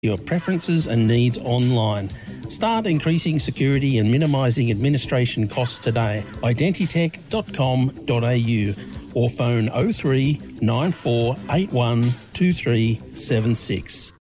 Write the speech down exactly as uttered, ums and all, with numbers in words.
your preferences and needs online. Start increasing security and minimising administration costs today. identitech dot com dot a u or phone oh three nine four eight one two three seven six.